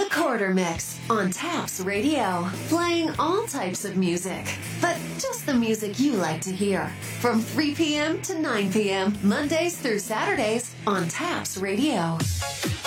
The Quarter Mix on Taps Radio. Playing all types of music, but just the music you like to hear. From 3 p.m. to 9 p.m., Mondays through Saturdays on Taps Radio.